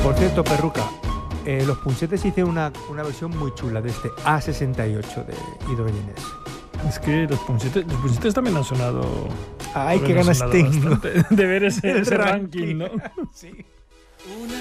Por cierto, Perruca, los Punsetes hicieron una versión muy chula de este A68 de Hidrogenes. Es que los Punsetes también han sonado. Ay, qué ganas tengo de ver ese ranking, ¿no? Sí.